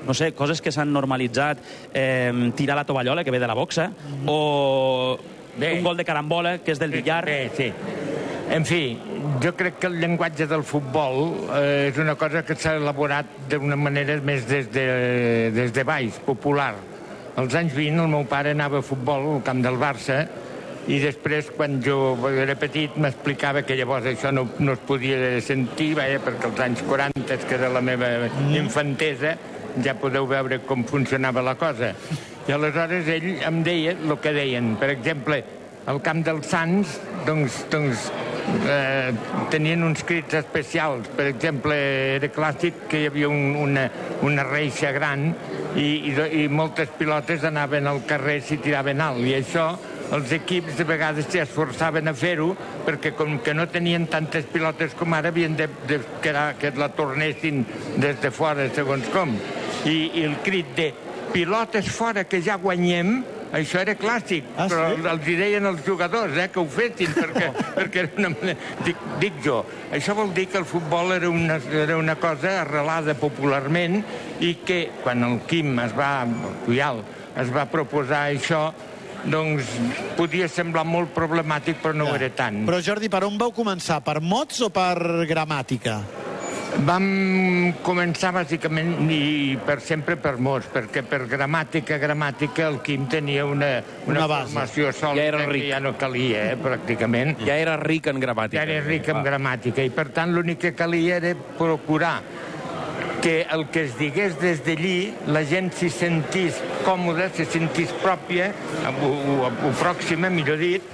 no sé, coses que s'han normalitzat, tirar la tovallola, que ve de la boxa, o un gol de carambola, que és del billar. Sí. En fi, jo crec que el llenguatge del futbol és una cosa que s'ha elaborat d'una manera més des de baix, popular. Als anys 20 el meu pare anava a futbol al camp del Barça i després, quan jo era petit, m'explicava que llavors això no es podia sentir, perquè als anys 40, que era la meva infantesa, ja podeu veure com funcionava la cosa. I aleshores ell em deia el que deien. Per exemple, al camp dels Sants, doncs tenien uns crits especials. Per exemple, era clàssic que hi havia una reixa gran i moltes pilotes anaven al carrer si tiraven alt. I això els equips de vegades s'esforçaven a fer-ho perquè com que no tenien tantes pilotes com ara havien d'esperar que la tornessin des de fora segons com. I el crit de pilotes fora que ja guanyem, això era clàssic, però els hi deien els jugadors que ho fessin, perquè era una manera... Dic jo, això vol dir que el futbol era una cosa arrelada popularment i que quan el Quim Puyal es va proposar això, doncs podia semblar molt problemàtic, però no ho era tant. Però Jordi, per on vau començar? Per mots o per gramàtica? Vam començar bàsicament i per sempre per mots, perquè per gramàtica el Quim tenia una formació sòlida que ja no calia, pràcticament. Ja era ric en gramàtica. Ja era ric en gramàtica, i per tant l'únic que calia era procurar que el que es digués des d'allí la gent s'hi sentís còmoda, s'hi sentís pròpia, o pròxima, millor dit,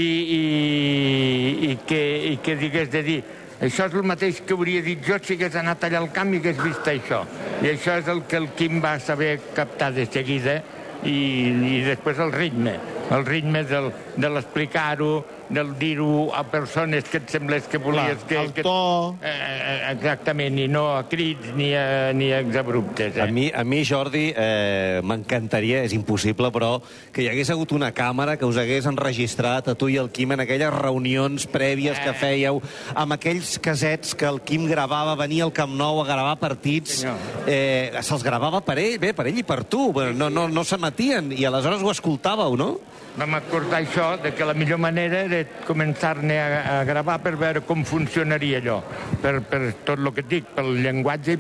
i que digués de dir això és el mateix que hauria dit jo si hagués anat allà al camp i hagués vist això. I això és el que el Quim va saber captar de seguida i després el ritme de l'explicar-ho, del dir-ho a persones que et semblés que volies que... El to... Exactament, i no a crits ni a exabruptes. A mi, Jordi, m'encantaria, és impossible, però que hi hagués hagut una càmera que us hagués enregistrat a tu i el Quim en aquelles reunions prèvies que fèieu, amb aquells casets que el Quim gravava, venia al Camp Nou a gravar partits, se'ls gravava per ell i per tu, no s'emetien, i aleshores ho escoltàveu, no? Vam acordar això, que la millor manera era començar-ne a gravar per veure com funcionaria allò, per tot el que et dic, pel llenguatge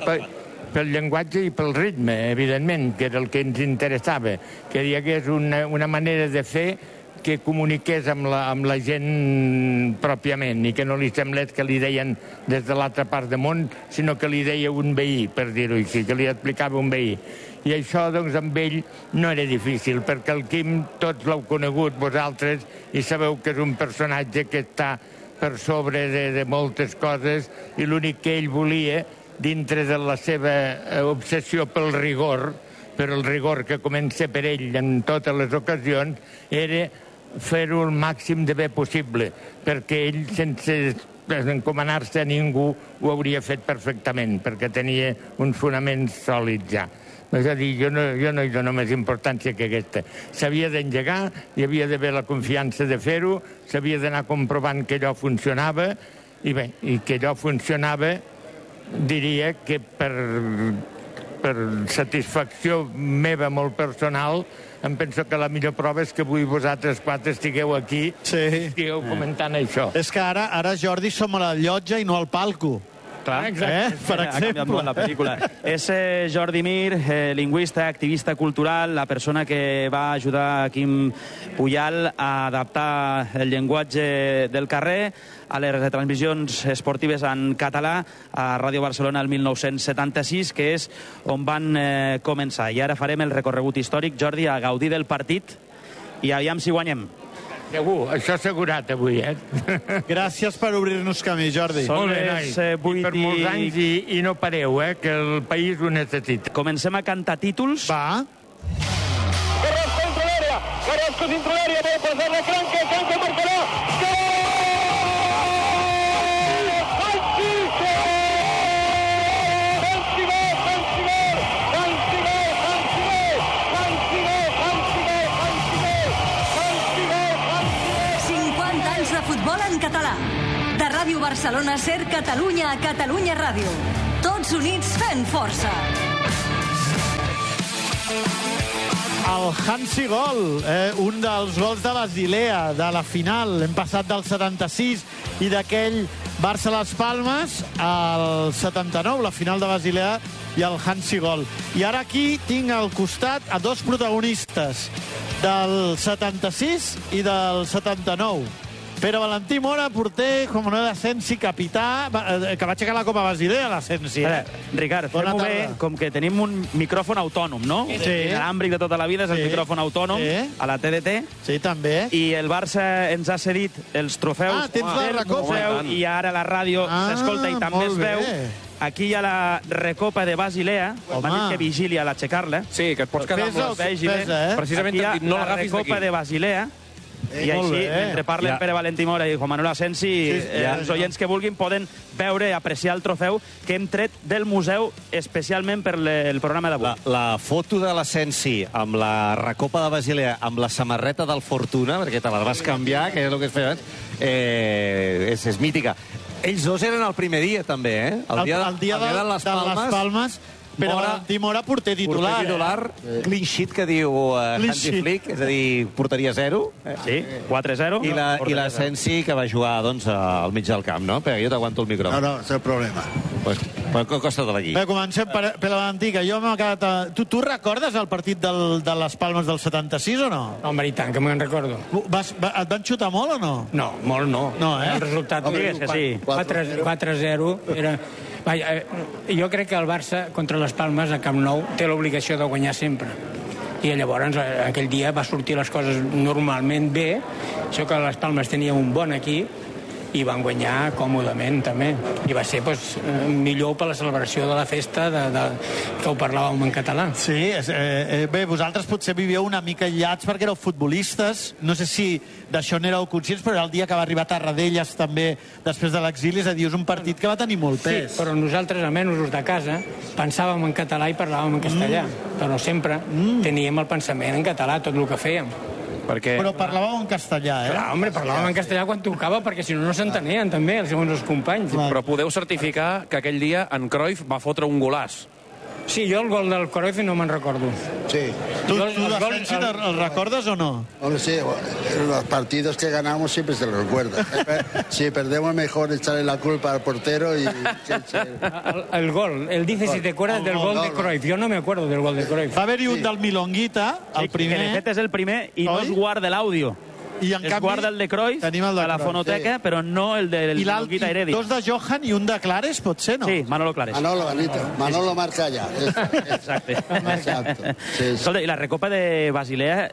i pel ritme, evidentment, que era el que ens interessava, que hi hagués una manera de fer que comuniqués amb la gent pròpiament i que no li semblés que li deien des de l'altra part del món, sinó que li deia un veí, per dir-ho així, que li explicava un veí. I això, doncs, amb ell no era difícil, perquè el Quim tots l'heu conegut vosaltres i sabeu que és un personatge que està per sobre de moltes coses i l'únic que ell volia, dintre de la seva obsessió pel rigor, per el rigor que comença per ell en totes les ocasions, era fer-ho el màxim de bé possible, perquè ell, sense encomanar-se a ningú, ho hauria fet perfectament, perquè tenia uns fonaments sòlids ja. És a dir, jo no hi dono més importància que aquesta. S'havia d'engegar, hi havia d'haver la confiança de fer-ho, s'havia d'anar comprovant que allò funcionava, i bé, i que allò funcionava, diria que per satisfacció meva molt personal, em penso que la millor prova és que avui vosaltres quatre estigueu aquí i estigueu comentant això. És que ara, Jordi, som a la llotja i no al palco. Clar, per exemple. La pel·lícula. És Jordi Mir, lingüista, activista cultural, la persona que va ajudar a Quim Puyal a adaptar el llenguatge del carrer a les retransmissions esportives en català a Ràdio Barcelona el 1976, que és on van començar. I ara farem el recorregut històric, Jordi, a gaudir del partit i aviam si guanyem. Segur, això assegurat avui, Gràcies per obrir-nos camí, Jordi. Molt bé, noi. I per molts anys i no pareu, que el país ho necessita. Comencem a cantar títols. Va. Carrasco dintre l'àrea, vol passar la Franca marcarà. Futbol en català. De Ràdio Barcelona, Ser Catalunya a Catalunya Ràdio. Tots units fent força. El Hansi Gol, un dels gols de Basilea, de la final. Hem passat del 76 i d'aquell Barça-Las Palmes al 79, la final de Basilea, i el Hansi Gol. I ara aquí tinc al costat a dos protagonistes del 76 i del 79. Pere Valentí Mora, porter, com no d'Asensi, capità, que va aixecar la Copa Basilea, l'Asensi. Ricard, fem-ho bé, com que tenim un micròfon autònom, no? Sí. L'àmbric de tota la vida és el micròfon autònom, a la TDT. Sí, també. I el Barça ens ha cedit els trofeus. Tens la recopa. I ara la ràdio s'escolta i també es veu. Aquí hi ha la recopa de Basilea. M'ha dit que vigili a l'aixecar-la. Sí, que et pots quedar amb la... Precisament aquí hi ha no la l'agafis d'aquí. recopa de Basilea. I així, mentre parlen Pere Valentí Mora i Juan Manuel Asensi, els oients que vulguin poden veure i apreciar el trofeu que hem tret del museu especialment per el programa d'avui. La foto de l'Asensi amb la recopa de Basilea, amb la samarreta del Fortuna, perquè te la vas canviar, que és el que es feia abans, és mítica. Ells dos eren el primer dia, també, eh? El dia de les Palmes, però Valentí Mora, porter titular. Porter titular, clean sheet, que diu Hansi Flick, és a dir, porteria 0. Sí, 4-0. I l'Asensi, que va jugar al mig del camp, no? Perquè jo t'aguanto el micròfon. No, és el problema. Pues costa-te allí. Bé, comencem per Valentí, que jo m'ha quedat... Tu recordes el partit de les Palmes del 76 o no? Home, i tant, que me'n recordo. Et van xutar molt o no? No, molt no. No, El resultat... Digues que sí. 4-0 era... Jo crec que el Barça contra les Palmes a Camp Nou té l'obligació de guanyar sempre. I llavors aquell dia va sortir les coses normalment bé. Això que les Palmes tenia un bon equip i van guanyar còmodament també. I va ser millor per la celebració de la festa que ho parlàvem en català. Sí, bé, vosaltres potser vivíeu una mica aïllats perquè éreu futbolistes. No sé si d'això n'éreu conscients, però era el dia que va arribar a Tarradellas també després de l'exili. És a dir, és un partit que va tenir molt pes. Sí, però nosaltres, almenys els de casa, pensàvem en català i parlàvem en castellà. Però sempre teníem el pensament en català, tot el que fèiem. Però parlàveu en castellà, eh? Clar, home, parlàvem en castellà quan tocava, perquè si no s'entenien també, segons els companys. Però podeu certificar que aquell dia en Cruyff va fotre un golàs. Sí, jo el gol del Cruyff no me'n recordo. Sí. ¿Tú Defensi, el recordas o no? Hombre, sí, los partidos que ganamos siempre se los recuerda. Si perdemos, mejor echarle la culpa al portero y... El gol, él dice si te acuerdas del gol de Cruyff. Yo no me acuerdo del gol de Cruyff. Va haver-hi un del Milonguita, el primer... Que de fet és el primer i no es guarda l'àudio. I en es canvi, guarda el de Cruyff a la fonoteca, sí. Però no el del Milonguita Heredia. I dos de Johan i un de Clares, pot ser, no? Sí, Manolo Clares. Manolo marca allà. Exacte. Exacte. Sí. Escolta, i la recopa de Basilea,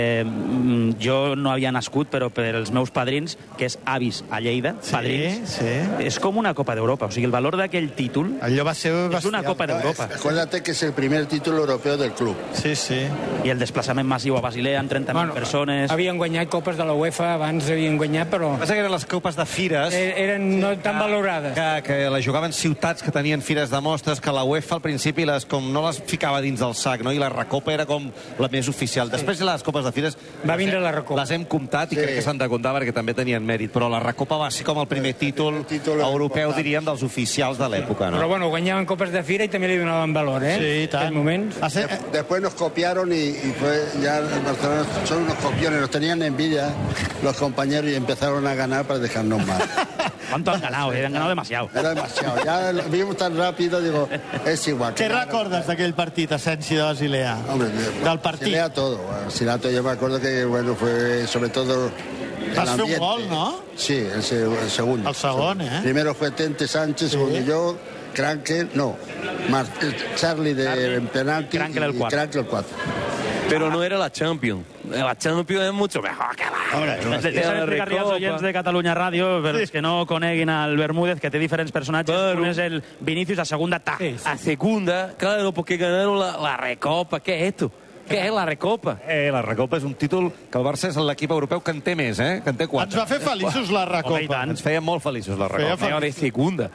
jo no havia nascut, però per els meus padrins, que és avis a Lleida, padrins, és com una Copa d'Europa. O sigui, el valor d'aquell títol és una Copa d'Europa. Acuérdate que és el primer títol europeu del club. Sí, sí. I el desplaçament massiu a Basilea amb 30.000 persones. Havien guanyat Copes de la UEFA, abans havien guanyat, però... Passa que eren les copes de fires... Eren no tan valorades. Que les jugaven ciutats que tenien fires de mostres, que la UEFA al principi no les ficava dins del sac, no? I la recopa era com la més oficial. Després les copes de fires... Va vindre la recopa. Les hem comptat i crec que s'han de comptar perquè també tenien mèrit, però la recopa va ser com el primer títol europeu, diríem, dels oficials de l'època, no? Però bueno, guanyaven copes de fira i també li donaven valor, eh? Sí, i tant. Después nos copiaron y ya Barcelona son unos copiones, nos tenían envidia los compañeros y empezaron a ganar para dejarnos mal. ¿Cuánto han ganado? Han ganado demasiado. Era demasiado. Ya lo vimos tan rápido, digo, es igual. ¿Qué recordas d'aquell partit, Asensi, de Basilea? Hombre, del partit. Basilea todo. Basilea, yo me acuerdo que, bueno, fue sobre todo... Vas fer un gol, no? Sí, el segundo. El segon, eh? Primero fue Tente Sánchez, segundo yo, Krankel, no, Charlie de penalti y Krankel el 4. Pero no era la Champions. La Champions es mucho mejor que la... Deixa'm explicar-li als oients de Catalunya Ràdio, per els que no coneguin al Bermúdez, que té diferents personatges. Un és el Vinicius, a segunda ta. A segunda, claro, porque ganaron la Recopa. ¿Qué es esto? Què és la Recopa? La Recopa és un títol que el Barça és l'equip europeu que en té més, que en té 4. Ens va fer feliços la Recopa. Ens feia molt feliços la Recopa. De segunda.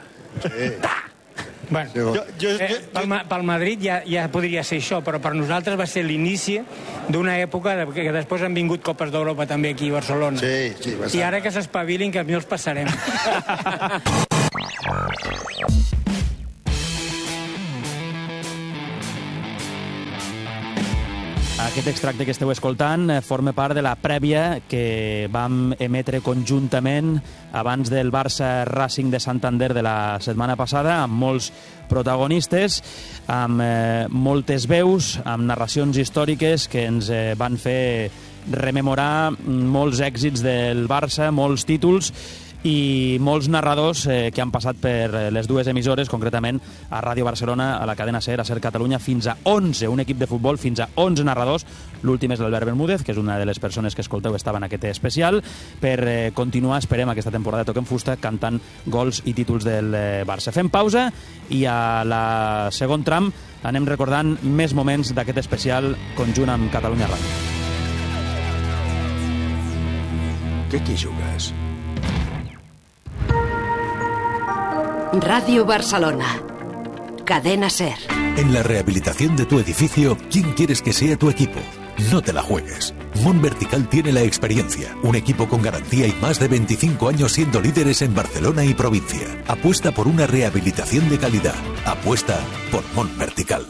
Bueno, pel Madrid ja podria ser això, però per nosaltres va ser l'inici d'una època que després han vingut Copes d'Europa també aquí a Barcelona. Sí, i ara que s'espavilin, que a mi els passarem. Aquest extracte que esteu escoltant forma part de la prèvia que vam emetre conjuntament abans del Barça Racing de Santander de la setmana passada, amb molts protagonistes, amb moltes veus, amb narracions històriques que ens van fer rememorar molts èxits del Barça, molts títols i molts narradors que han passat per les dues emissores, concretament a Ràdio Barcelona, a la cadena SER, a SER Catalunya, fins a 11, un equip de futbol, fins a 11 narradors. L'últim és l'Albert Bermúdez, que és una de les persones que escolteu estava en aquest especial, per continuar, esperem, aquesta temporada de Toquem Fusta, cantant gols i títols del Barça. Fem pausa i a la segon tram anem recordant més moments d'aquest especial conjunt amb Catalunya Ràdio. ¿Qué te jugas? Radio Barcelona. Cadena SER. En la rehabilitación de tu edificio, ¿quién quieres que sea tu equipo? No te la juegues. Mont Vertical tiene la experiencia, un equipo con garantía y más de 25 años siendo líderes en Barcelona y provincia. Apuesta por una rehabilitación de calidad. Apuesta por Mont Vertical.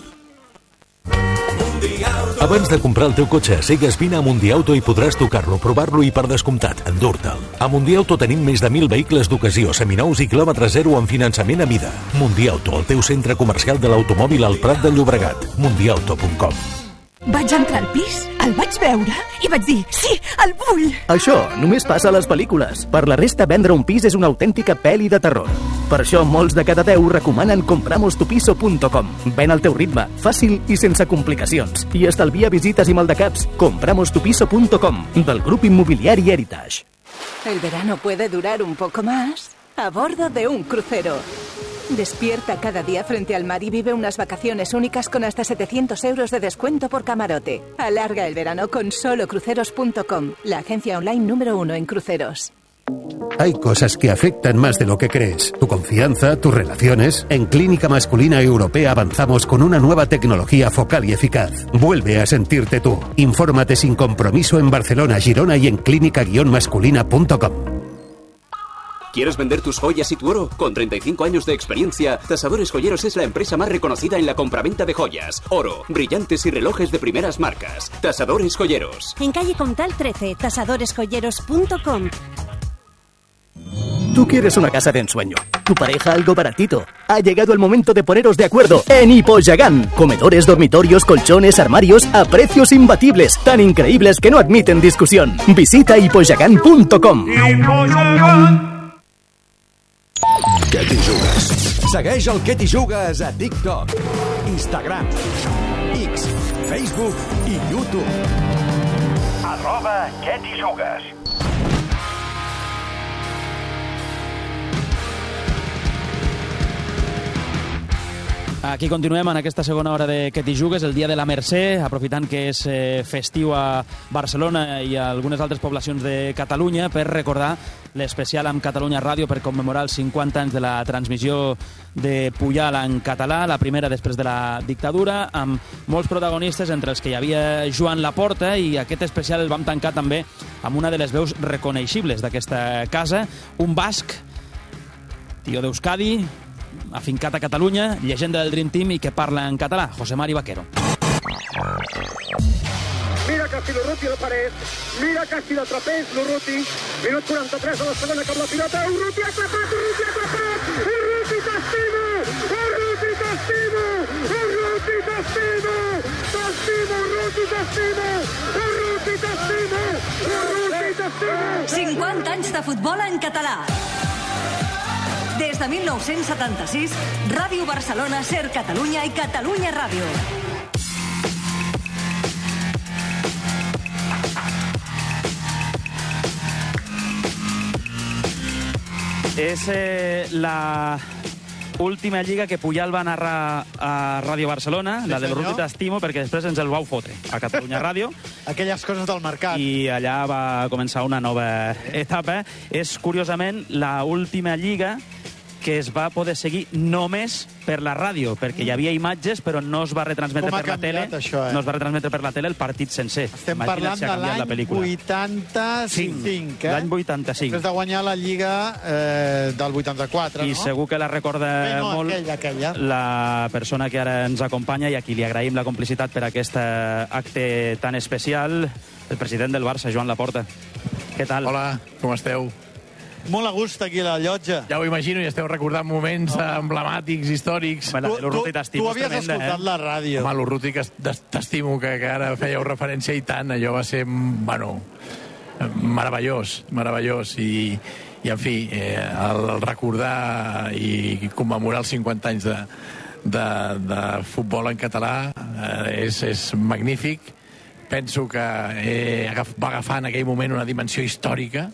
Abans de comprar el teu cotxe a cegues, vine a Mundiauto i podràs tocar-lo, provar-lo i, per descomptat, endur-te'l. A Mundiauto tenim més de 1.000 vehicles d'ocasió, seminous i quilòmetre zero amb finançament a mida. Mundiauto, el teu centre comercial de l'automòbil al Prat de Llobregat. Mundiauto.com. Vaig entrar al pis, el vaig veure i vaig dir, sí, el vull! Això només passa a les pel·lícules. Per la resta, vendre un pis és una autèntica pel·li de terror. Per això, molts de cada 10 recomanen compramostupiso.com. Ven al teu ritme, fàcil i sense complicacions. I estalvia visites i maldecaps. Compramostupiso.com, del grup immobiliari Heritage. El verano puede durar un poco más a bordo de un crucero. Despierta cada día frente al mar y vive unas vacaciones únicas con hasta 700 euros de descuento por camarote. Alarga el verano con solocruceros.com, la agencia online número 1 en cruceros. Hay cosas que afectan más de lo que crees. Tu confianza, tus relaciones. En Clínica Masculina Europea avanzamos con una nueva tecnología focal y eficaz. Vuelve a sentirte tú. Infórmate sin compromiso en Barcelona, Girona y en clínica-masculina.com. ¿Quieres vender tus joyas y tu oro? Con 35 años de experiencia, Tasadores Joyeros es la empresa más reconocida en la compraventa de joyas, oro, brillantes y relojes de primeras marcas. Tasadores Joyeros. En calle Comtal 13, tasadoresjoyeros.com. Tú quieres una casa de ensueño, tu pareja algo baratito. Ha llegado el momento de poneros de acuerdo en Hipoyagán. Comedores, dormitorios, colchones, armarios a precios imbatibles, tan increíbles que no admiten discusión. Visita hipoyagán.com. Què t'hi jugues? Segueix el Què t'hi jugues a TikTok, Instagram, X, Facebook i YouTube. @Què t'hi jugues. Aquí continuem en aquesta segona hora de Què t'hi jugues, el dia de la Mercè, aprofitant que és festiu a Barcelona i a algunes altres poblacions de Catalunya per recordar l'especial amb Catalunya Ràdio per commemorar els 50 anys de la transmissió de Puyal en català, la primera després de la dictadura, amb molts protagonistes, entre els que hi havia Joan Laporta, i aquest especial el vam tancar també amb una de les veus reconeixibles d'aquesta casa, un basc, tio d'Euskadi, afincat a Catalunya, llegenda del Dream Team i que parla en català, José Mari Vaquero. Mira que ha sido Urruti la pared, mira que ha sido trapez l'Urruti, minut 43 de la segona amb la pilota, Urruti atrapat, Urruti atrapat, Urruti t'estimo, Urruti t'estimo, Urruti t'estimo, t'estimo, Urruti t'estimo, Urruti t'estimo, Urruti t'estimo. 50 anys de futbol en català. Des de 1976, Ràdio Barcelona, SER Catalunya i Catalunya Ràdio. És la última lliga que Puyal va narrar a Ràdio Barcelona, sí, la del Urruti t'estimo, perquè després ens el vau fotre a Catalunya Ràdio. Aquelles coses del mercat. I allà va començar una nova etapa. És, curiosament, la última lliga que es va poder seguir només per la ràdio, perquè hi havia imatges, però no es va retransmetre per la tele. Això, No es va retransmetre per la tele el partit sencer. Estem parlant de l'any 85, L'any 85. Després de guanyar la Lliga del 84, no? I segur que la recorda molt aquella. la persona que ara ens acompanya i a qui li agraïm la complicitat per aquest acte tan especial, el president del Barça, Joan Laporta. Què tal? Hola, com esteu? Molt a gust aquí a la llotja. Ja ho imagino, i esteu recordant moments emblemàtics, històrics. Tu havies escoltat la ràdio. Home, l'Urruti, que t'estimo, que ara fèieu referència, i tant, allò va ser, bueno, meravellós. I en fi, el recordar i commemorar els 50 anys de futbol en català és magnífic. Penso que va agafar en aquell moment una dimensió històrica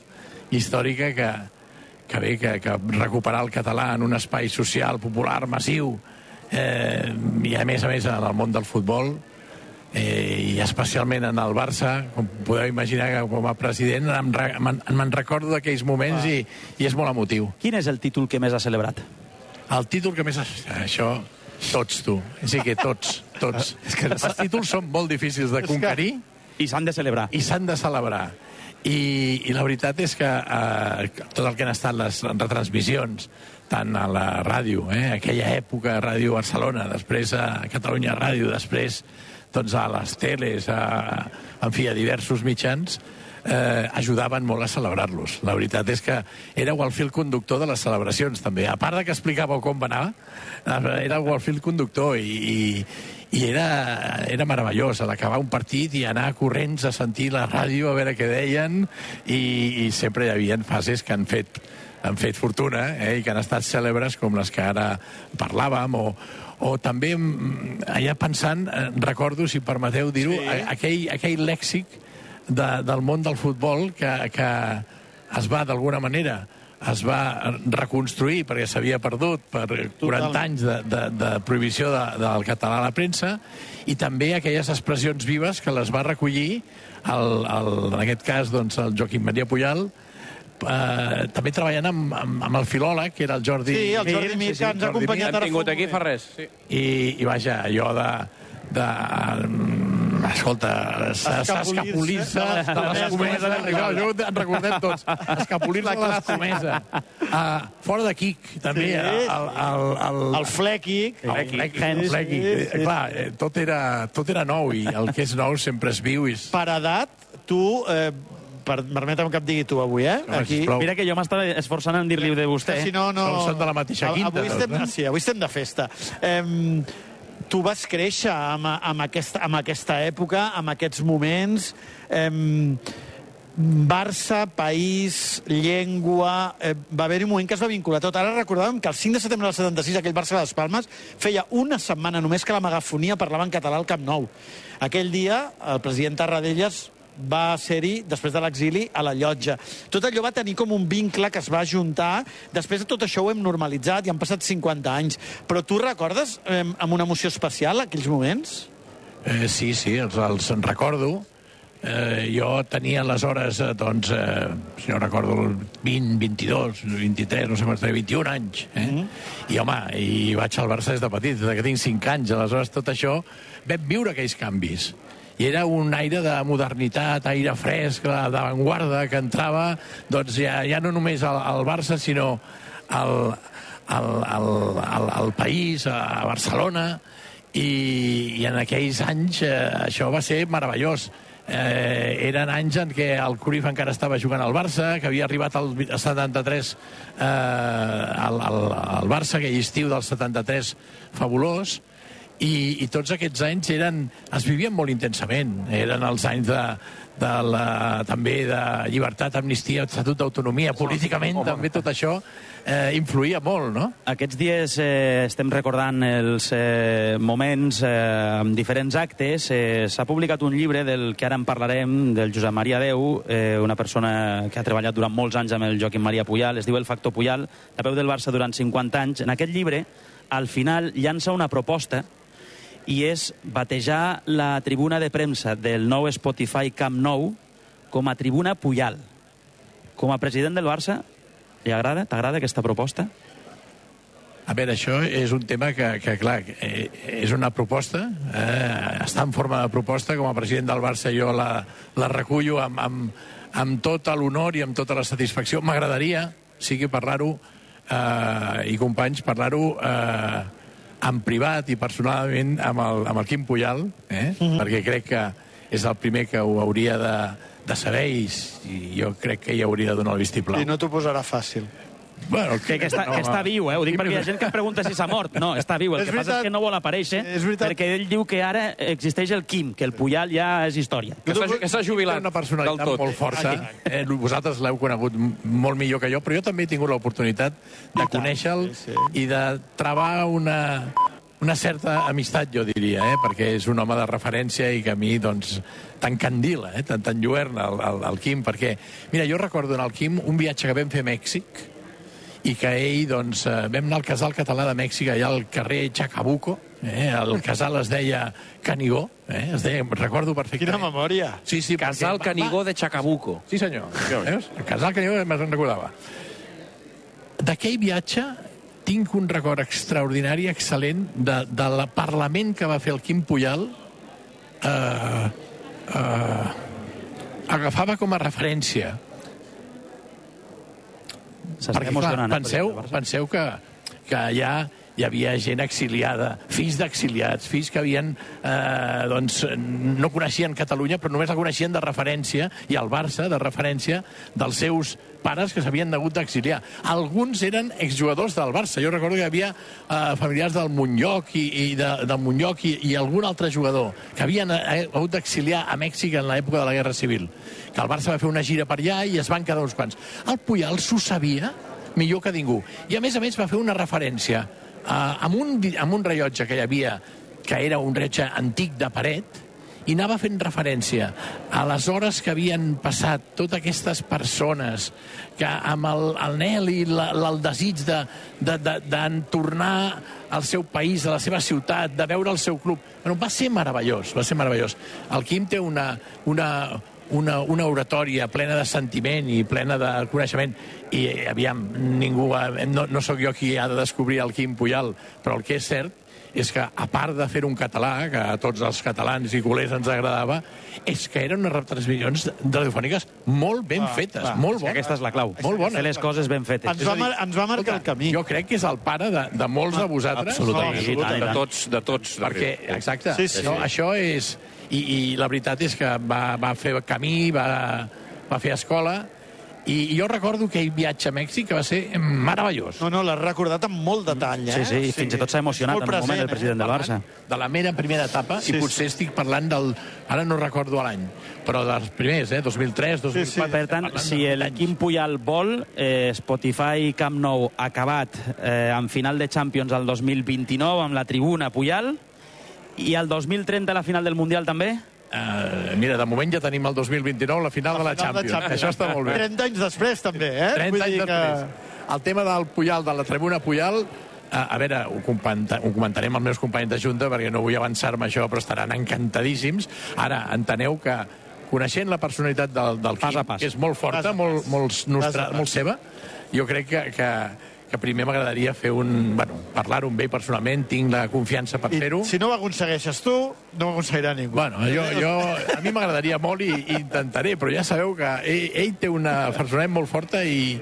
que recuperar el català en un espai social, popular, massiu, i a més en el món del futbol, i especialment en el Barça, com podeu imaginar, que com a president me'n recordo d'aquells moments i és molt emotiu. Quin és el títol que més ha celebrat? El títol que més ha... Això, tots, tu. Sí que tots. Els títols són molt difícils de conquerir. I s'han de celebrar. I la veritat és que tot el que han estat les retransmissions, tant a la ràdio, aquella època, Ràdio Barcelona, després a Catalunya Ràdio, després doncs, a les teles, en fi, a diversos mitjans, ajudaven molt a celebrar-los. La veritat és que éreu el fil conductor de les celebracions, també. A part de que explicàveu com va anar, éreu el fil conductor i era meravellós, a l'acabar un partit i anar corrents a sentir la ràdio, a veure què deien, i sempre hi havia fases que han fet fortuna, i que han estat cèlebres, com les que ara parlàvem, o també allà pensant, recordo, si permeteu dir-ho, aquell lèxic del món del futbol que es va, d'alguna manera, es va reconstruir perquè s'havia perdut per 40 anys de prohibició del català a la premsa, i també aquelles expressions vives que les va recollir, en aquest cas, doncs, el Joaquim Maria Pujal, també treballant amb el filòleg, que era el Jordi Mir. Sí, el Jordi Mir, que ens ha acompanyat ara. L'hem tingut aquí fa res. I vaja, allò escolta, escapolir-se de l'escomesa. Això en recordem tots. Escapolir-se de l'escomesa. Fora de quic, també. El flequic. El flequic. Clar, tot era nou, i el que és nou sempre és viu. Per edat, tu... Permetem que et digui tu avui, Aquí. Mira que jo m'estava esforçant en dir-li de vostè. Si no... Són de la mateixa quinta. Sí, avui estem de festa. Tu vas créixer amb aquesta època, amb aquests moments. Barça, país, llengua... Va haver-hi un moment que es va vincular tot. Ara recordàvem que el 5 de setembre del 76 aquell Barça de les Palmes feia una setmana només que la megafonia parlava en català al Camp Nou. Aquell dia el president Tarradellas va ser-hi, després de l'exili, a la llotja. Tot allò va tenir com un vincle que es va juntar. Després de tot això ho hem normalitzat i han passat 50 anys. Però tu recordes amb una emoció especial aquells moments? Sí, els recordo. Jo tenia aleshores, doncs, si no recordo, 20, 22, 23, no sé quants, 21 anys. I, home, vaig al Barça des de petit, des que tinc 5 anys. Aleshores, tot això, vam viure aquells canvis. I era un aire de modernitat, aire fresc, d'avantguarda, que entrava, doncs, ja no només al Barça, sinó al país, a Barcelona, i en aquells anys això va ser meravellós. Eren anys en què el Cruyff encara estava jugant al Barça, que havia arribat al 73 al Barça, aquell estiu del 73 fabulós, i tots aquests anys es vivien molt intensament. Eren els anys també de llibertat, amnistia, estatut d'autonomia, políticament també tot això influïa molt, no? Aquests dies estem recordant els moments amb diferents actes. S'ha publicat un llibre del que ara en parlarem, del Josep Maria Deu, una persona que ha treballat durant molts anys amb el Joaquim Maria Pujal, es diu El Factor Pujal, la peu del Barça durant 50 anys. En aquest llibre, al final, llança una proposta, i és batejar la tribuna de premsa del nou Spotify Camp Nou com a tribuna Pujal. Com a president del Barça, li agrada? T'agrada aquesta proposta? A veure, això és un tema que clar, és una proposta, està en forma de proposta, com a president del Barça jo la recullo amb tot l'honor i amb tota la satisfacció. M'agradaria, sigui parlar-ho, i companys, parlar-ho en privat i personalment amb el Quim Puyal, perquè crec que és el primer que ho hauria de saber i jo crec que hi hauria de donar el vistiplau. I no t'ho posarà fàcil. Bueno, que està viu, ho dic perquè hi ha gent que es pregunta si s'ha mort. No, està viu, el que passa és que no vol aparèixer perquè ell diu que ara existeix el Quim, que el Puyal ja és història. Que s'ha jubilat una personalitat molt forta. Vosaltres l'heu conegut molt millor que jo, però jo també he tingut l'oportunitat de conèixer-lo i de travar una certa amistat, jo diria, perquè és un home de referència i que a mi, doncs, t'encandila, t'enlluerna el Quim, perquè, mira, jo recordo en el Quim un viatge que vam fer a Mèxic i que ell, doncs, vam anar al Casal Català de Mèxic, allà al carrer Chacabuco, el casal es deia Canigó, es deia, recordo perfectament. Quina memòria! Sí, Casal Canigó de Chacabuco. Sí, senyor. El Casal Canigó me'n recordava. D'aquell viatge tinc un record extraordinari, excel·lent, del Parlament que va fer el Quim Puyal. Agafava com a referència. Perquè, clar, penseu que allà hi havia gent exiliada, fills d'exiliats, fills que havien, doncs, no coneixien Catalunya, però només la coneixien de referència, i el Barça de referència dels seus pares que s'havien hagut d'exiliar. Alguns eren exjugadors del Barça. Jo recordo que hi havia familiars del Montllòc i algun altre jugador que havien hagut d'exiliar a Mèxic en l'època de la Guerra Civil. Que el Barça va fer una gira per allà i es van quedar uns quants. El Puyal s'ho sabia millor que ningú. I a més va fer una referència amb un rellotge que hi havia, que era un rellotge antic de paret, i anava fent referència a les hores que havien passat totes aquestes persones que amb el anhel i el desig de tornar al seu país, a la seva ciutat, de veure el seu club. Bueno, va ser meravellós, va ser meravellós. El Quim té una oratòria plena de sentiment i plena de coneixement, i aviam, ningú, no sóc jo qui ha de descobrir el Quim Puyal, però el que és cert és que, a part de fer un català, que a tots els catalans i culers ens agradava, és que eren unes retransmissions radiofòniques molt ben fetes, molt bones. Aquesta és la clau. Molt bones. Fer les coses ben fetes. Ens va marcar el camí. Jo crec que és el pare de molts de vosaltres. Absolutament. De tots. Perquè, exacte, sí. no, això és... I la veritat és que va fer camí, va fer escola, i jo recordo aquell viatge a Mèxic que va ser meravellós. No, l'has recordat amb molt detall, Sí, fins i tot s'ha emocionat en un moment el president del Barça. De la mera primera etapa, i potser estic parlant del... Ara no recordo l'any, però dels primers, 2003, 2004... Per tant, si el Quim Puyal vol, Spotify Camp Nou acabat en final de Champions al 2029 amb la tribuna Puyal, i el 2030 la final del Mundial també? Mira, de moment ja tenim el 2029 la final de la Champions. Això està molt bé. 30 anys després, també, 30 anys després. El tema del Puyal, de la tribuna Puyal, a veure, ho comentarem als meus companys de Junta, perquè no vull avançar-me això, però estaran encantadíssims. Ara, enteneu que, coneixent la personalitat del Quim, que és molt forta, molt seva, jo crec que primer m'agradaria fer parlar-ho amb ell personalment, tinc la confiança per fer-ho. Si no ho aconsegueixes tu, no ho aconseguirà ningú. Bueno, a mi m'agradaria molt i intentaré, però ja sabeu que ell té una personalitat molt forta i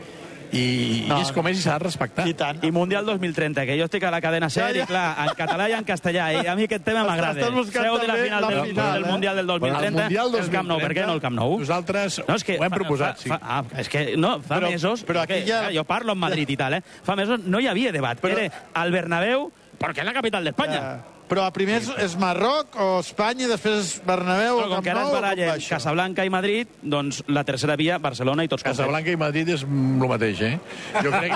és com és i s'ha de respectar. I Mundial 2030, que jo estic a la cadena SER i clar, en català i en castellà, i a mi aquest tema m'agrada. Seu de la final del Mundial del 2030, el Camp Nou. Per què no el Camp Nou? Nosaltres ho hem proposat, sí. És que no, fa mesos, jo parlo en Madrid i tal, fa mesos no hi havia debat. Era al Bernabéu, perquè és la capital d'Espanya. Però primer és Marroc o Espanya, després és Bernabéu o Camp Nou. Com que ara es barallen Casablanca i Madrid, doncs la tercera via, Barcelona i tots contents. Casablanca i Madrid és el mateix, Jo crec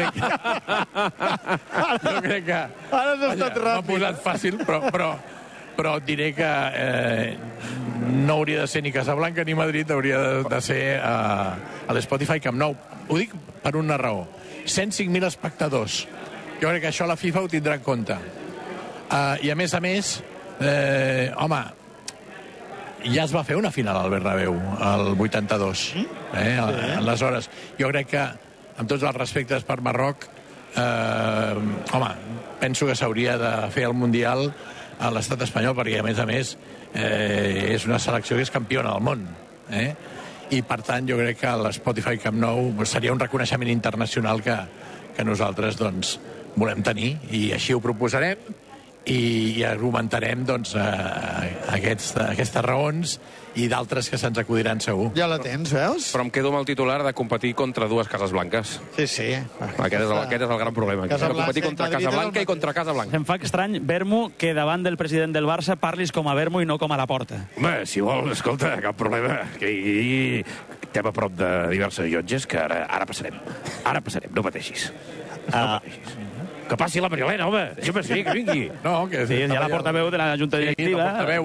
que... Ara has estat ràpid. M'ha posat fàcil, però diré que no hauria de ser ni Casablanca ni Madrid, hauria de ser a l'Spotify Camp Nou. Ho dic per una raó. 105.000 espectadors. Jo crec que això la FIFA ho tindrà en compte. I a més, home, ja es va fer una final al Bernabéu, el 82, aleshores. Jo crec que, amb tots els respectes per Marroc, home, penso que s'hauria de fer el Mundial a l'estat espanyol, perquè, a més, és una selecció que és campiona del món. I, per tant, jo crec que l'Spotify Camp Nou seria un reconeixement internacional que nosaltres doncs, volem tenir, i així ho proposarem, i argumentarem doncs, aquestes raons i d'altres que se'ns acudiran segur. Ja la tens, veus? Però em quedo amb el titular de competir contra dues Cases Blanques. Sí. Aquest és el gran problema. Competir contra Casablanca i contra Casablanca. Em fa estrany, Vermo, que davant del president del Barça parlis com a Vermo i no com a Laporta. Home, si vol, escolta, cap problema. I estem a prop de diversos llotges que ara passarem. Ara passarem, no pateixis. No pateixis. Que passi la Mariolena, home. Jo me sé, que vingui. No, que sí, ja la portaveu de la Junta Directiva.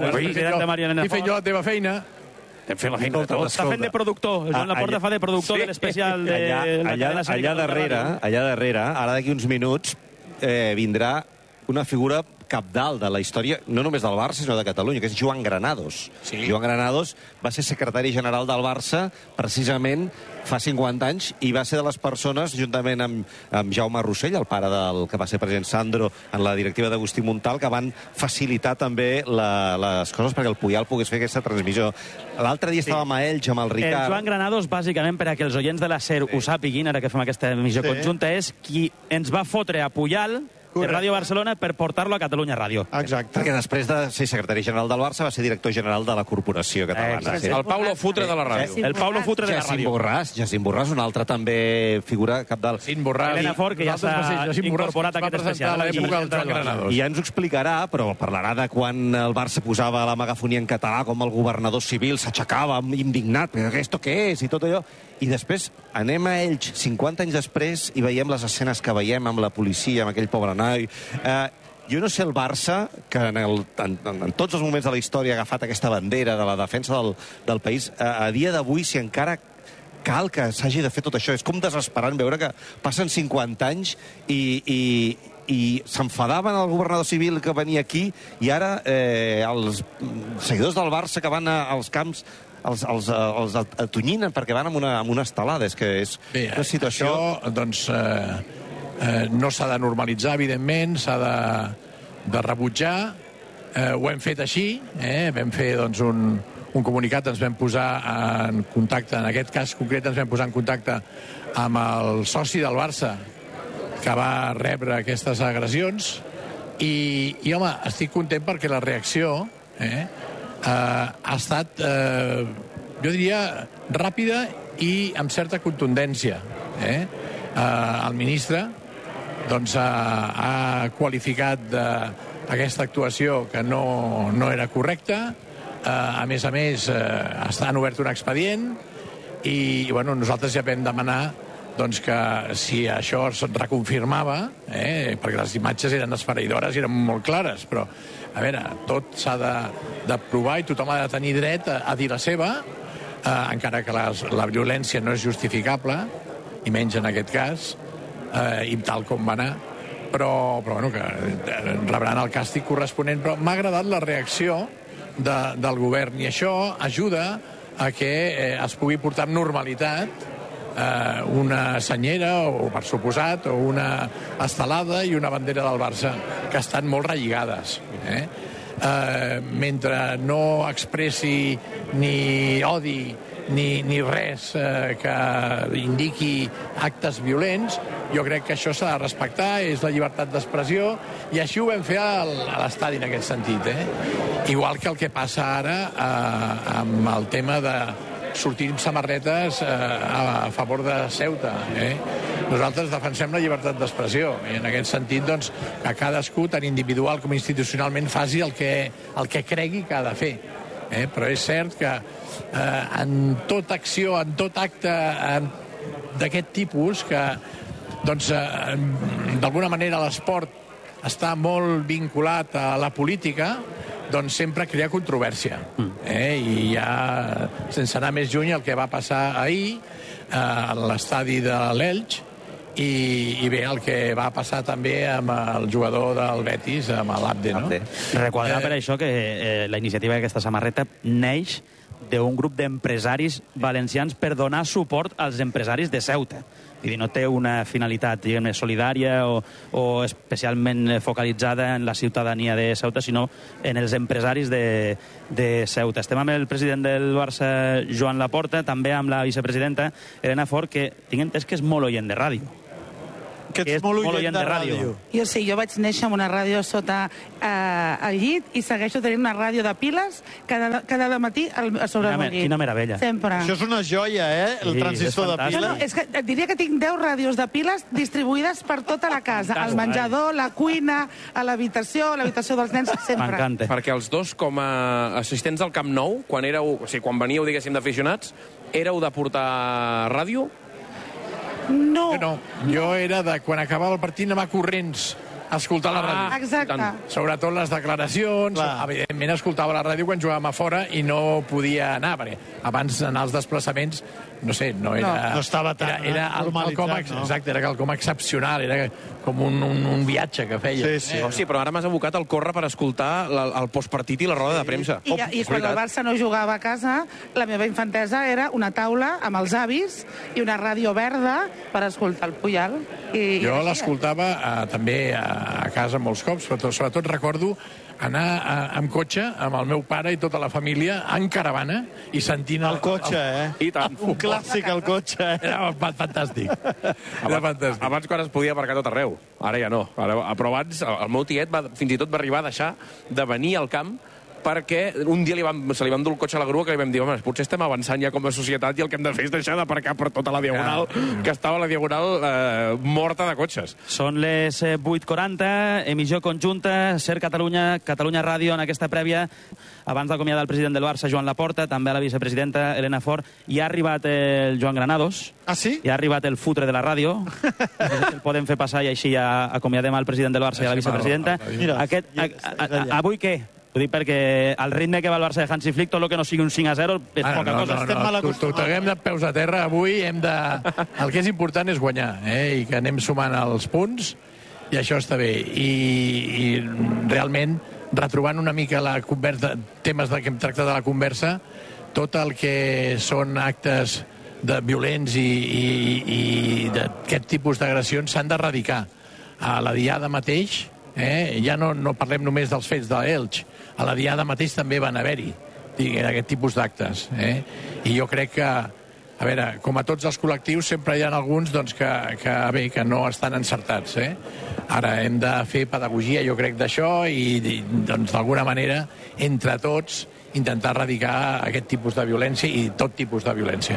I fent jo la teva feina. Estem fent la feina de tots. Està fent de productor. Joan Laporta fa de productor de l'especial de la cadena Sèrie. Allà darrere, ara d'aquí uns minuts, vindrà una figura cabdal de la història, no només del Barça, sinó de Catalunya, que és Joan Granados. Sí. Joan Granados va ser secretari general del Barça precisament fa 50 anys i va ser de les persones, juntament amb Jaume Rossell, el pare del que va ser president Sandro en la directiva d'Agustí Montal, que van facilitar també les coses perquè el Puyal pogués fer aquesta transmissió. L'altre dia estàvem a Elx amb el Ricard. El Joan Granados, bàsicament, per a que els oients de la SER ho sàpiguin, ara que fem aquesta emissió conjunta, és qui ens va fotre a Puyal de Ràdio Barcelona per portar-lo a Catalunya Ràdio. Exacte. Perquè després de ser secretari general del Barça va ser director general de la Corporació Catalana. El Paulo Futre de la ràdio. El Paulo Futre de la ràdio. Jacint Borràs, una altra també figura cabdal. Elena Fort, que ja s'ha incorporat a aquest especial. I ja ens ho explicarà, però parlarà de quan el Barça posava la megafonia en català, com el governador civil s'aixecava indignat, però esto què és? I tot allò. I després anem a Elx 50 anys després i veiem les escenes que veiem amb la policia, amb aquell pobre noi. Jo no sé el Barça, que en tots els moments de la història ha agafat aquesta bandera de la defensa del país, a dia d'avui, si encara cal que s'hagi de fer tot això. És com desesperant veure que passen 50 anys i s'enfadaven el governador civil que venia aquí i ara els seguidors del Barça que van als camps els atonyinen perquè van amb una estelada. És que és una situació... Això, doncs, no s'ha de normalitzar, evidentment, s'ha de rebutjar. Ho hem fet així, vam fer doncs, un comunicat, ens vam posar en contacte, en aquest cas concret ens vam posar en contacte amb el soci del Barça que va rebre aquestes agressions i home, estic content perquè la reacció ha estat, jo diria, ràpida i amb certa contundència. El ministre doncs, ha qualificat aquesta actuació que no era correcta. A més, estan obert un expedient i bueno, nosaltres ja vam demanar doncs, que si això es reconfirmava, perquè les imatges eren esfereïdores i eren molt clares, però a veure, tot s'ha de provar i tothom ha de tenir dret a dir la seva, encara que la violència no és justificable, i menys en aquest cas, i tal com va anar, però bueno, que rebran el càstig corresponent. Però m'ha agradat la reacció del govern, i això ajuda a que es pugui portar amb normalitat una senyera, o per suposat, o una estelada i una bandera del Barça, que estan molt relligades. Mentre no expressi ni odi ni res que indiqui actes violents, jo crec que això s'ha de respectar, és la llibertat d'expressió, i així ho vam fer a l'estadi en aquest sentit. Igual que el que passa ara amb el tema de sortir amb samarretes a favor de Ceuta. Nosaltres defensem la llibertat d'expressió i en aquest sentit doncs, que cadascú, tant individual com institucionalment, faci el que cregui que ha de fer. Però és cert que en tota acció, en tot acte d'aquest tipus, que doncs, d'alguna manera l'esport està molt vinculat a la política, doncs sempre crea controvèrsia. I ja, sense anar més lluny, el que va passar ahir a l'estadi de l'Elx, i bé, el que va passar també amb el jugador del Betis, amb l'Abde, no? Recordar per això que la iniciativa d'aquesta samarreta neix d'un grup d'empresaris valencians per donar suport als empresaris de Ceuta. Vull dir, no té una finalitat, diguem-ne, solidària o especialment focalitzada en la ciutadania de Ceuta, sinó en els empresaris de Ceuta. Estem amb el president del Barça, Joan Laporta, també amb la vicepresidenta, Elena Fort, que tinc entès que és molt oient de ràdio. Que ets molt oient de ràdio. Jo sí, jo vaig néixer amb una ràdio sota el llit i segueixo tenint una ràdio de piles cada matí sobre el llit. Quina meravella. Sempre. Això és una joia, el transistor de piles. No, és que et diria que tinc 10 ràdios de piles distribuïdes per tota la casa. Al menjador, la cuina, a l'habitació dels nens, sempre. M'encanta. Perquè els dos, com a assistents del Camp Nou, quan veníeu, diguéssim, d'aficionats, éreu de portar ràdio? No. Jo era de, quan acabava el partit, anar corrents a escoltar la ràdio. Exacte. Sobretot les declaracions. Evidentment, escoltava la ràdio quan jugàvem a fora i no podia anar, perquè abans d'anar als desplaçaments, no sé, no era... No estava tan normalitzat, no? Exacte, era quelcom excepcional, era com un viatge que feia. Sí, però ara m'has abocat al córrer per escoltar el postpartit i la roda de premsa. I quan el Barça no jugava a casa, la meva infantesa era una taula amb els avis i una ràdio verda per escoltar el Puyal. Jo l'escoltava també a casa molts cops, sobretot recordo anar amb cotxe amb el meu pare i tota la família en caravana i sentint el cotxe, I tant. Un clàssic, el cotxe. Era fantàstic. Abans quan es podia aparcar tot arreu. Ara ja no. Però abans el meu tiet fins i tot va arribar a deixar de venir al camp perquè un dia se li va endur el cotxe a la grua que li vam dir, home, potser estem avançant ja com a societat i el que hem de fer és deixar d'aparcar per tota la diagonal, que estava la diagonal morta de cotxes. Són les 8:40, emissió conjunta, Ser Catalunya, Catalunya Ràdio, en aquesta prèvia. Abans d'acomiadar el president del Barça, Joan Laporta, també a la vicepresidenta, Elena Fort, i ha arribat el Joan Granados. Ah, sí? I ha arribat el futre de la ràdio. El podem fer passar i així ja acomiadem al president del Barça i a la vicepresidenta. Avui què? Ho dic perquè al ritme que va el Barça de Hansi Flick, tot el que no sigui un 5-0 és poca cosa. Estem mal acostumats. Toquem de peus a terra avui. El que és important és guanyar, i que anem sumant els punts, i això està bé. I realment, retrobant una mica la conversa, temes que hem tractat a la conversa, tot el que són actes violents i d'aquest tipus d'agressions s'han d'erradicar. A la Diada mateix, ja no parlem només dels fets de l'Elx, a la Diada mateix també van haver-hi aquest tipus d'actes. I jo crec que, a veure, com a tots els col·lectius, sempre hi ha alguns que no estan encertats. Ara hem de fer pedagogia, jo crec, d'això i, d'alguna manera, entre tots, intentar erradicar aquest tipus de violència i tot tipus de violència.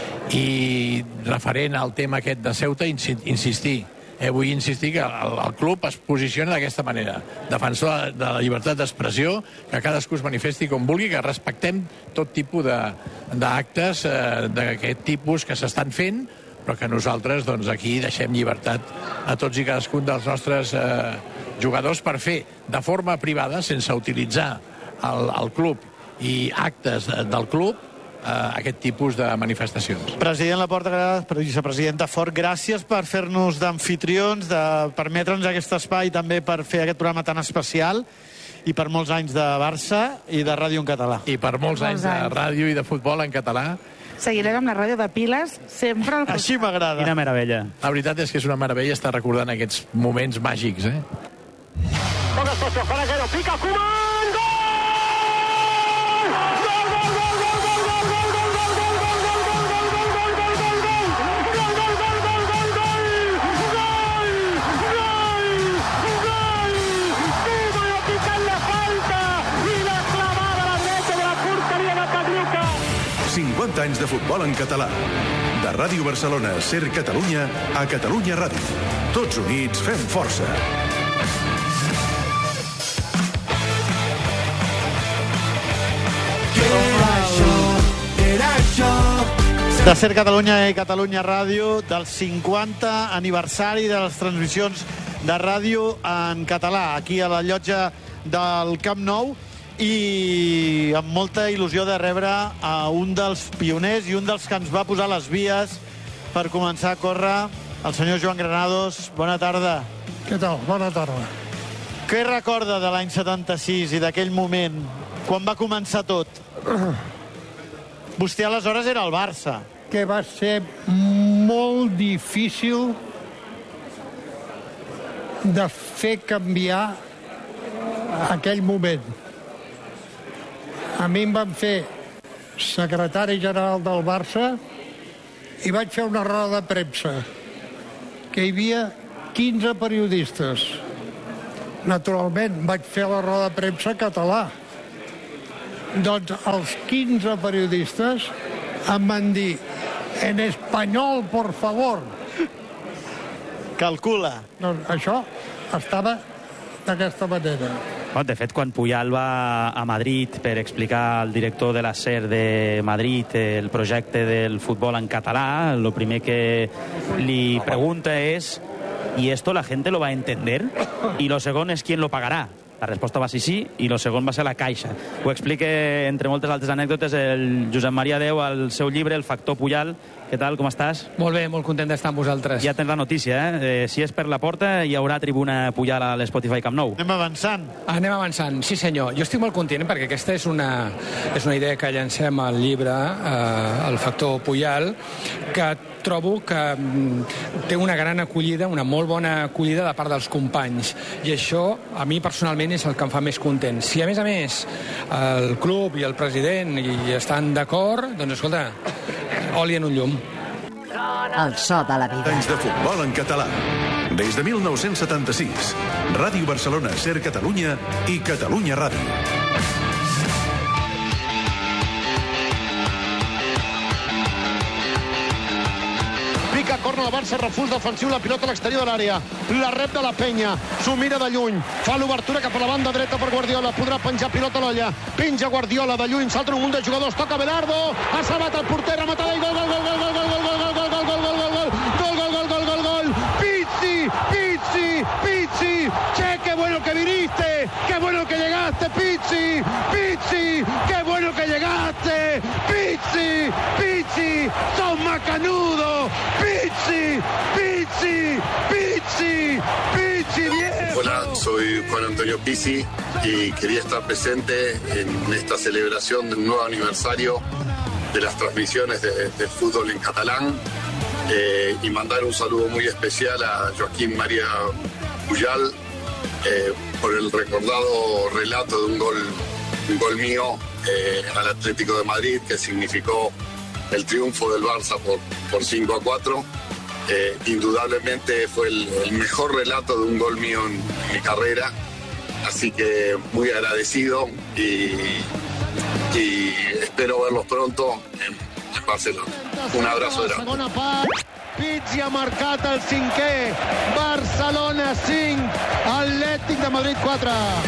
I referent al tema aquest de Ceuta, insistir. Vull insistir que el club es posiciona d'aquesta manera, defensor de la llibertat d'expressió, que cadascú es manifesti com vulgui, que respectem tot tipus d'actes d'aquest tipus que s'estan fent, però que nosaltres aquí deixem llibertat a tots i cadascun dels nostres jugadors per fer de forma privada, sense utilitzar el club i actes del club, aquest tipus de manifestacions. President Laporta, vicepresidenta Fort, gràcies per fer-nos d'amfitrions, de permetre'ns aquest espai també per fer aquest programa tan especial i per molts anys de Barça i de ràdio en català. I per molts anys de ràdio i de futbol en català. Seguirem amb la ràdio de piles sempre. Així m'agrada. Quina meravella. La veritat és que és una meravella estar recordant aquests moments màgics. Toca Socio, Foraguero, pica, Koeman, gol! Anys de futbol en català. De Ràdio Barcelona, Ser Catalunya, a Catalunya Ràdio. Tots units fem força. De Ser Catalunya i Catalunya Ràdio, del 50 aniversari de les transmissions de ràdio en català, aquí a la llotja del Camp Nou, i amb molta il·lusió de rebre a un dels pioners i un dels que ens va posar les vies per començar a córrer, el senyor Joan Granados. Bona tarda. Què tal? Bona tarda. Què recorda de l'any 76 i d'aquell moment, quan va començar tot? Vostè aleshores era el Barça. Que va ser molt difícil de fer canviar aquell moment. A mi em van fer secretari general del Barça i vaig fer una roda de premsa que hi havia 15 periodistes. Naturalment, vaig fer la roda de premsa en català. Doncs els 15 periodistes em van dir en espanyol, por favor. Calcula. Doncs això estava d'aquesta manera. De fet, quan Puyal va a Madrid per explicar al director de la SER de Madrid el projecte del futbol en català, lo primer que li pregunta és ¿y esto la gente lo va a entender? Y lo segon és ¿quién lo pagará? La resposta va ser sí, i el segon va ser la Caixa. Ho explica, entre moltes altres anècdotes, el Josep Maria Deu al seu llibre, El factor Puyal. Què tal, com estàs? Molt bé, molt content d'estar amb vosaltres. Ja tens la notícia, si és per la porta, hi haurà tribuna Puyal a l'Spotify Camp Nou. Anem avançant. Anem avançant, sí senyor. Jo estic molt content perquè aquesta és una idea que llancem al llibre, El factor Puyal, que trobo que té una gran acollida, una molt bona acollida de part dels companys. I això, a mi personalment, és el que em fa més content. Si, a més, el club i el president hi estan d'acord, doncs, escolta, oli en un llum. El so de la vida. Anys de futbol en català. Des de 1976. Ràdio Barcelona, SER Catalunya i Catalunya Ràdio. Pica, corna, el Barça, refús defensiu, la pilota a l'exterior de l'àrea. La rep de la penya, s'ho mira de lluny. Fa l'obertura cap a la banda dreta per Guardiola. Podrà penjar pilota a l'olla. Penja Guardiola de lluny, salta un munt de jugadors. Toca Belardo, ha salvat el porter, rematada i gol, gol, gol, gol, gol, gol, gol, gol, gol, gol, gol, gol, gol, gol, gol, gol, gol, gol. Pizzi, Pizzi, Pizzi. Che, qué bueno que viniste. Qué bueno que llegaste, Pizzi. Pizzi, qué bueno que llegaste. Pizzi, Pizzi, sos macanudo. Pizzi, Pizzi, Pizzi, Pizzi, viejo. Hola, soy Juan Antonio Pizzi y quería estar presente en esta celebración del nuevo aniversario de las transmisiones del fútbol en catalán y mandar un saludo muy especial a Joaquín María Puyal por el recordado relato de un gol mío al Atlético de Madrid, que significó el triunfo del Barça por 5-4. Indudablemente fue el mejor relato de un gol mío en mi carrera, así que muy agradecido y espero verlos pronto en Barcelona. Un abrazo grande. Pizzi ha marcat el 5è, Barcelona 5, Atlètic de Madrid 4.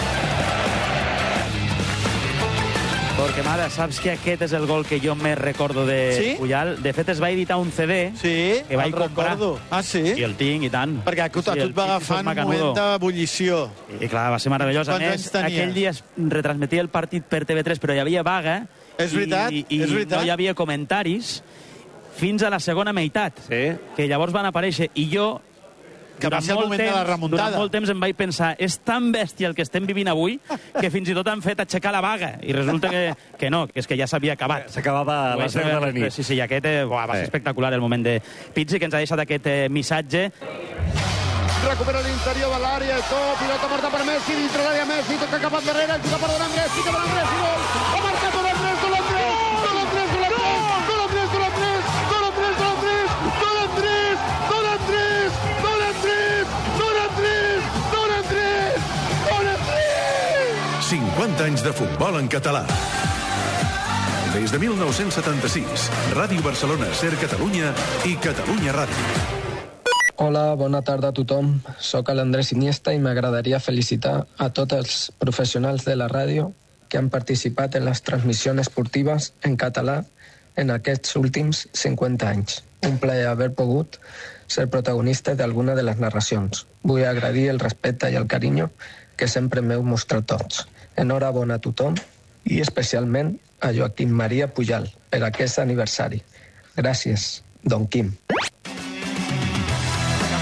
Torquemada, saps que aquest és el gol que jo més recordo de Puyal? De fet, es va editar un CD que vaig comprar. Ah, sí? I el tinc, i tant. Perquè a tu et va agafar en un moment d'ebullició. I clar, va ser meravellós. A més, aquell dia es retransmetia el partit per TV3, però hi havia vaga. És veritat, i no hi havia comentaris fins a la segona meitat, que llavors van aparèixer. I jo, que va ser el moment de la remuntada. Durant molt temps em vaig pensar, és tan bèstia el que estem vivint avui que fins i tot han fet aixecar la vaga. I resulta que no, que és que ja s'havia acabat. S'acabava a les 10 de la nit. Sí, i aquest va ser espectacular el moment de Pizzi, que ens ha deixat aquest missatge. Recupera l'interior de l'àrea, pilota morta per Messi, dintre l'àrea Messi, toca cap endarrere, juga per Andrés, fica per Andrés, i gol! Ha marcat Andrés, gol Andrés, gol Andrés, gol Andrés, gol Andrés, gol Andrés, gol Andrés, gol Andrés, gol Andrés, gol Andrés, gol Andrés, gol Andrés, gol Andrés, gol Andrés! 50 anys de futbol en català. Des de 1976, Ràdio Barcelona, SER Catalunya i Catalunya Ràdio. Hola, bona tarda a tothom. Soc l'Andrés Iniesta i m'agradaria felicitar a tots els professionals de la ràdio que han participat en les transmissions esportives en català en aquests últims 50 anys. Un plaer haver pogut ser protagonista d'alguna de les narracions. Vull agrair el respecte i el carinyo que sempre m'heu mostrat tots. Enhorabona a tothom i especialment a Joaquim Maria Puyal per aquest aniversari. Gràcies, Don Quim.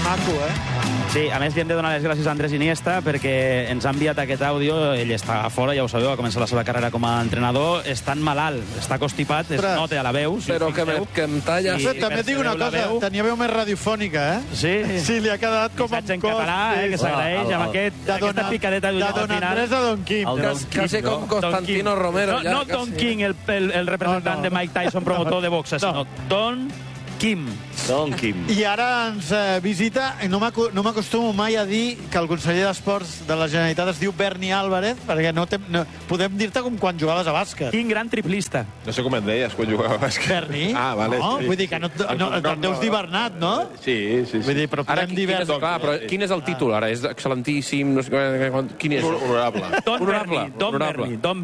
maco, Sí, a més li hem de donar les gràcies a Andrés Iniesta perquè ens ha enviat aquest àudio. Ell està fora, ja ho sabeu, va començar la seva carrera com a entrenador. Està malalt, està constipat, es nota a la veu. Però que em talla... També et dic una cosa, tenia veu més radiofònica, Sí. Sí, li ha quedat com en català, que s'agraeix amb aquesta picadeta de Don Andrés a Don Quim. Quasi com Constantino Romero. No Don King, el representant de Mike Tyson, promotor de boxa, sinó Don Quim. Don Quim. I ara ens visita, no m'acostumo mai a dir que el conseller d'Esports de la Generalitat es diu Berni Álvarez, perquè podem dir-te com quan jugaves a bàsquet. Quin gran triplista. No sé com et deies quan jugava a bàsquet. Berni? Ah, vale. No, vull dir que te'n deus dir Bernat, no? Sí. Vull dir, però podem dir Berni. Però quin és el títol, ara? És excel·lentíssim? No sé, quin és? Honorable. Don Berni. Don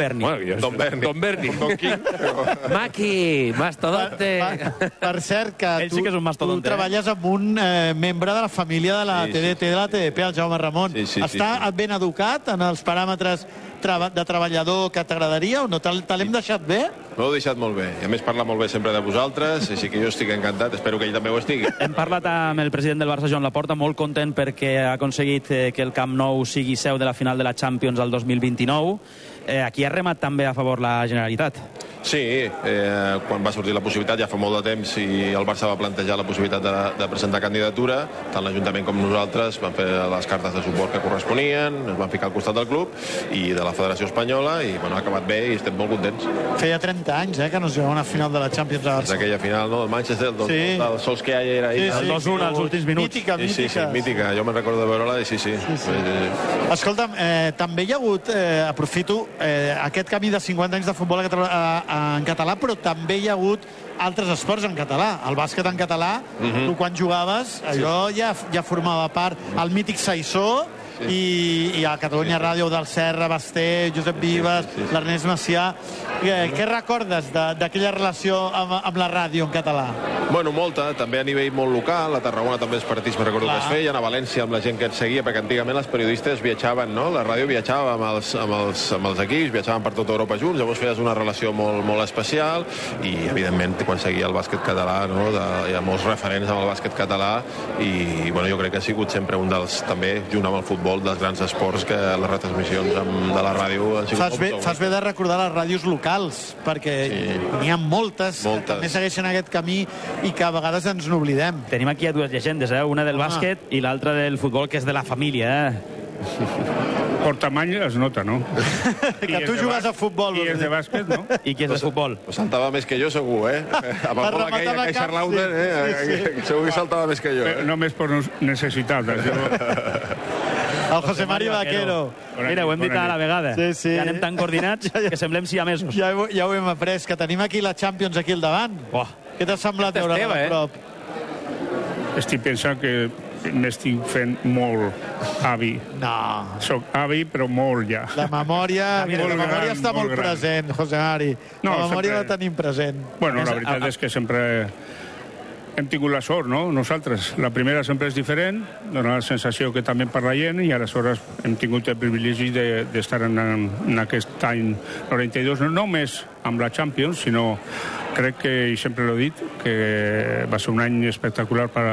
Berni. Don Quim. Maqui, mastodonte. Per cert, que ell sí que és un mastodonte. Tu treballes amb un membre de la família de la TDT de la TDP, el Jaume Ramon. Està ben educat en els paràmetres de treballador que t'agradaria o no? Te l'hem deixat bé? M'ho heu deixat molt bé. I a més parla molt bé sempre de vosaltres, així que jo estic encantat. Espero que ell també ho estigui. Hem parlat amb el president del Barça, Joan Laporta, molt content perquè ha aconseguit que el Camp Nou sigui seu de la final de la Champions al 2029. Aquí ha remat també a favor la Generalitat. Sí, quan va sortir la possibilitat ja fa molt de temps i el Barça va plantejar la possibilitat de presentar candidatura, tant l'Ajuntament com nosaltres van fer les cartes de suport que corresponien, ens van ficar al costat del club i de la Federació Espanyola i ha acabat bé i estem molt contents. Feia 30 anys que no es jugava una final de la Champions a Barça. Aquella final, no? El Manchester, del Solskjaer era ahir. El 2-1 als últims minuts. Mítica. Jo me'n recordo de veure-la i sí. Escolta'm, també hi ha hagut, aprofito, aquest camí de 50 anys de futbol en català, però també hi ha hagut altres esports en català. El bàsquet en català, tu quan jugaves, allò ja formava part. El mític Saissó, i a Catalunya Ràdio del Serra, Basté, Josep Vives, l'Ernest Macià. Què recordes d'aquella relació amb la ràdio en català? Bueno, molta, també a nivell molt local. A Tarragona també els partits, me recordo que es feien, a València amb la gent que et seguia, perquè antigament els periodistes viatjaven, no? La ràdio viatjava amb els equips, viatjaven per tota Europa junts, llavors feies una relació molt especial i, evidentment, quan seguia el bàsquet català, no? Hi ha molts referents amb el bàsquet català i, bueno, jo crec que ha sigut sempre un dels, també, junt amb el futbol, dels grans esports que les retransmissions de la ràdio han sigut... Fas bé de recordar les ràdios locals, perquè n'hi ha moltes que també segueixen aquest camí i que a vegades ens n'oblidem. Tenim aquí dues llegendes, una del bàsquet i l'altra del futbol, que és de la família. Por tamany es nota, no? Que tu jugues a futbol. I és de bàsquet, no? I qui és de futbol? Saltava més que jo, segur, Amb el gol aquell, a Caixa Lauten, segur que saltava més que jo. Només per necessitat. El José Mario Vaquero. Mira, ho hem dit a la vegada. Sí. Ja anem tan coordinats que semblem siamesos. Ja ho hem après, que tenim aquí la Champions aquí al davant. Què t'ha semblat veure-la a prop? Estic pensant que m'estic fent molt avi. No. Soc avi, però molt ja. La memòria està molt present, José Mari. La memòria la tenim present. Bueno, la veritat és que sempre hem tingut la sort, no? Nosaltres. La primera sempre és diferent, dona la sensació que també per la gent, i aleshores hem tingut el privilegi d'estar en aquest any 92, no només amb la Champions, sinó crec que, i sempre l'he dit, que va ser un any espectacular per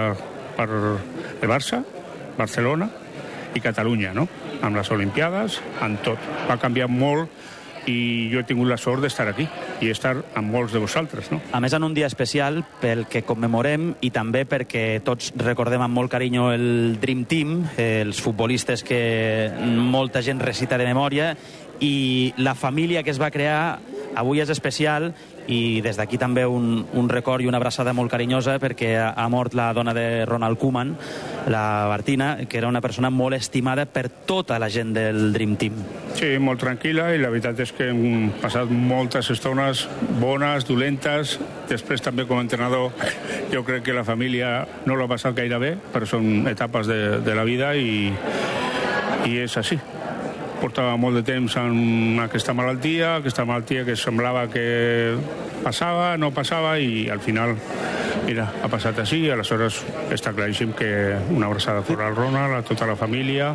el Barça, Barcelona i Catalunya, no? Amb les Olimpiades, amb tot. Va canviar molt i jo he tingut la sort d'estar aquí i estar amb molts de vosaltres, no? A més, en un dia especial pel que commemorem i també perquè tots recordem amb molt carinyo el Dream Team, els futbolistes que molta gent recita de memòria, i la família que es va crear avui és especial, i des d'aquí també un record i una abraçada molt carinyosa perquè ha mort la dona de Ronald Koeman, la Martina, que era una persona molt estimada per tota la gent del Dream Team. Sí, molt tranquil·la, i la veritat és que hem passat moltes estones bones, dolentes. Després també com a entrenador jo crec que la família no l'ha passat gaire bé, però són etapes de la vida i és així. Portava molt de temps amb aquesta malaltia que semblava que passava, no passava, i al final, mira, ha passat així, i aleshores està claríssim que una abraçada fora al Ronald, a tota la família,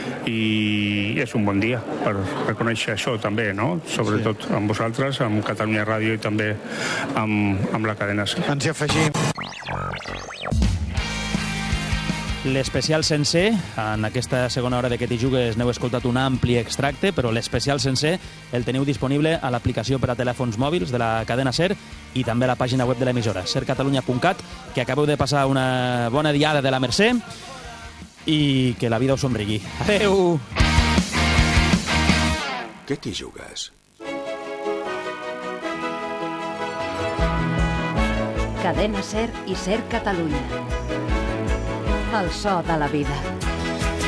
i és un bon dia per reconèixer això també, no? Sobretot amb vosaltres, amb Catalunya Ràdio i també amb la cadena SER. Ens hi afegim. L'especial sencer, en aquesta segona hora de Que t'hi jugues n'heu escoltat un ampli extracte, però l'especial sencer el teniu disponible a l'aplicació per a telèfons mòbils de la cadena SER i també a la pàgina web de l'emissora, sercatalunya.cat, que acabeu de passar una bona diada de la Mercè i que la vida us somrigui. Adéu! Que t'hi jugues? Cadena SER i SER Catalunya. El so de la vida.